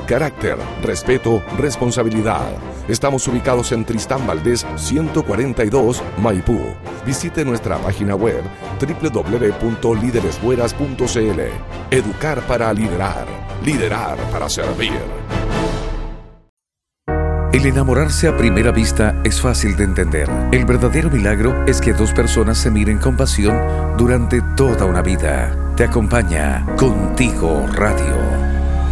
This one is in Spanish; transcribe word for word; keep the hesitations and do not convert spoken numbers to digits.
carácter, respeto, responsabilidad. Estamos ubicados en Tristán Valdés ciento cuarenta y dos, Maipú. Visite nuestra página web doble u doble u doble u punto líderes buenas punto c l. Educar para liderar. Liderar para servir. El enamorarse a primera vista es fácil de entender. El verdadero milagro es que dos personas se miren con pasión durante toda una vida. Te acompaña Contigo Radio.